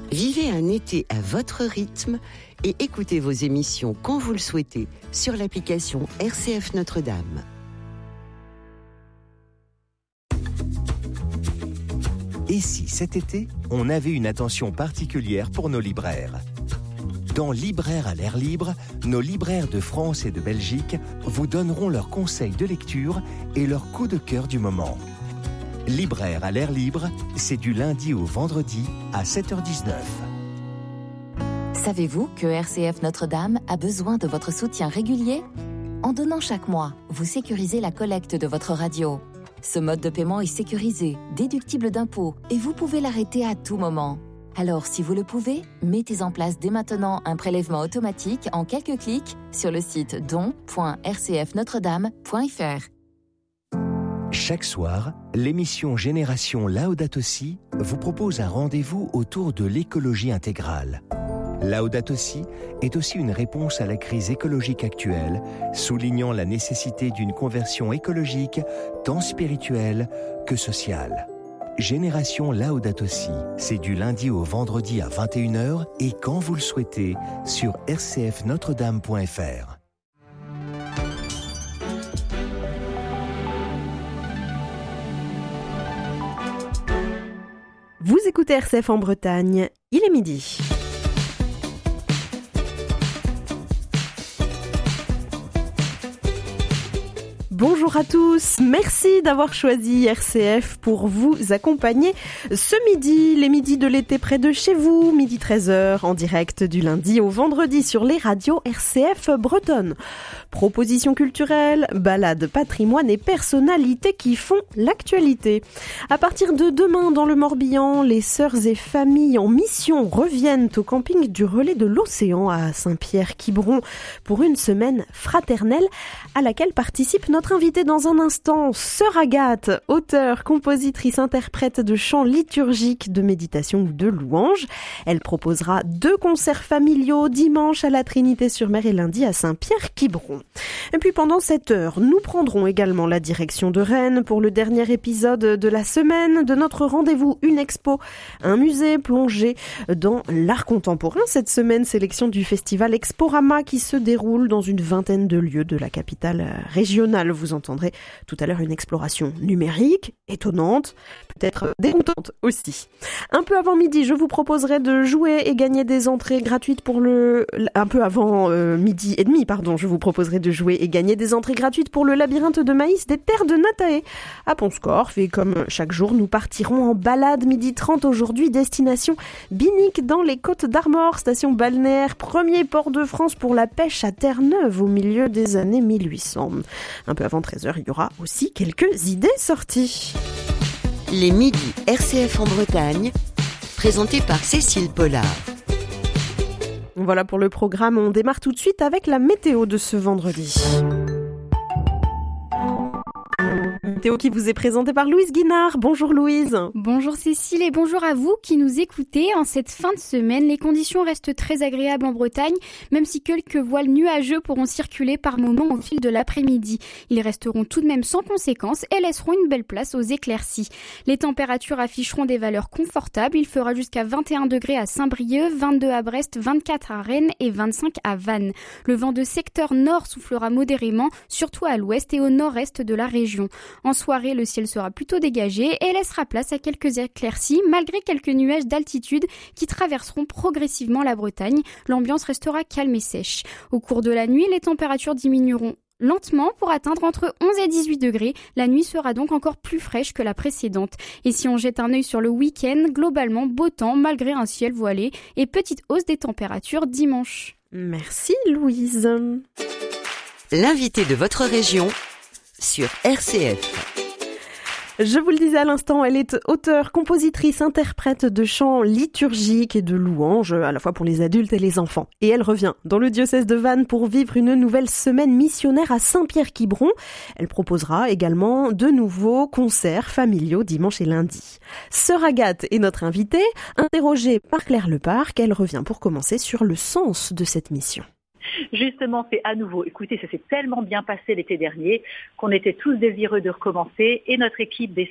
Vivez un été à votre rythme et écoutez vos émissions quand vous le souhaitez sur l'application RCF Notre-Dame. Et si cet été, on avait une attention particulière pour nos libraires ? Dans Libraires à l'air libre, nos libraires de France et de Belgique vous donneront leurs conseils de lecture et leurs coups de cœur du moment. Libraires à l'air libre, c'est du lundi au vendredi à 7h19. Savez-vous que RCF Notre-Dame a besoin de votre soutien régulier ? En donnant chaque mois, vous sécurisez la collecte de votre radio. Ce mode de paiement est sécurisé, déductible d'impôts et vous pouvez l'arrêter à tout moment. Alors, si vous le pouvez, mettez en place dès maintenant un prélèvement automatique en quelques clics sur le site don.rcfnotredame.fr. Chaque soir, l'émission Génération Laudato Si vous propose un rendez-vous autour de l'écologie intégrale. Laudato Si est aussi une réponse à la crise écologique actuelle, soulignant la nécessité d'une conversion écologique tant spirituelle que sociale. Génération Laudato Si, c'est du lundi au vendredi à 21h et quand vous le souhaitez sur rcfnotredame.fr. Vous écoutez RCF en Bretagne, il est midi. Bonjour à tous, merci d'avoir choisi RCF pour vous accompagner ce midi, les midis de l'été près de chez vous, midi 13h en direct du lundi au vendredi sur les radios RCF bretonnes. Propositions culturelles, balades, patrimoine et personnalités qui font l'actualité. À partir de demain dans le Morbihan, les sœurs et familles en mission reviennent au camping du Relais de l'Océan à Saint-Pierre-Quiberon pour une semaine fraternelle à laquelle participe notre invitée dans un instant, Sœur Agathe, auteure, compositrice, interprète de chants liturgiques, de méditation ou de louanges. Elle proposera 2 concerts familiaux dimanche à la Trinité-sur-Mer et lundi à Saint-Pierre-Quiberon. Et puis pendant cette heure, nous prendrons également la direction de Rennes pour le dernier épisode de la semaine de notre rendez-vous Une Expo, un musée plongé dans l'art contemporain. Cette semaine, sélection du festival Exporama qui se déroule dans une vingtaine de lieux de la capitale régionale. Vous entendrez tout à l'heure une exploration numérique, étonnante, peut-être déroutante aussi. Un peu avant midi, je vous proposerai de jouer et gagner des entrées gratuites pour un peu avant midi et demi, je vous proposerai de jouer et gagner des entrées gratuites pour le labyrinthe de maïs des terres de Natae à Pont-Scorff. Et comme chaque jour, nous partirons en balade midi 30 aujourd'hui, destination Binic dans les Côtes d'Armor, station balnéaire, premier port de France pour la pêche à Terre-Neuve au milieu des années 1800. Un peu avant 13h, il y aura aussi quelques idées sorties. Les midis RCF en Bretagne, présentés par Cécile Pollard. Voilà pour le programme, on démarre tout de suite avec la météo de ce vendredi. Météo qui vous est présentée par Louise Guinard. Bonjour Louise. Bonjour Cécile et bonjour à vous qui nous écoutez. En cette fin de semaine, les conditions restent très agréables en Bretagne, même si quelques voiles nuageux pourront circuler par moments au fil de l'après-midi. Ils resteront tout de même sans conséquence et laisseront une belle place aux éclaircies. Les températures afficheront des valeurs confortables. Il fera jusqu'à 21 degrés à Saint-Brieuc, 22 à Brest, 24 à Rennes et 25 à Vannes. Le vent de secteur nord soufflera modérément, surtout à l'ouest et au nord-est de la région. En soirée, le ciel sera plutôt dégagé et laissera place à quelques éclaircies malgré quelques nuages d'altitude qui traverseront progressivement la Bretagne. L'ambiance restera calme et sèche. Au cours de la nuit, les températures diminueront lentement pour atteindre entre 11 et 18 degrés. La nuit sera donc encore plus fraîche que la précédente. Et si on jette un œil sur le week-end, globalement beau temps malgré un ciel voilé et petite hausse des températures dimanche. Merci Louise. L'invité de votre région sur RCF. Je vous le disais à l'instant, elle est auteure, compositrice, interprète de chants liturgiques et de louanges, à la fois pour les adultes et les enfants. Et elle revient dans le diocèse de Vannes pour vivre une nouvelle semaine missionnaire à Saint-Pierre-Quiberon. Elle proposera également de nouveaux concerts familiaux dimanche et lundi. Sœur Agathe est notre invitée. Interrogée par Claire Leparc, elle revient pour commencer sur le sens de cette mission. Justement, c'est à nouveau, écoutez, ça s'est tellement bien passé l'été dernier qu'on était tous désireux de recommencer et notre équipe des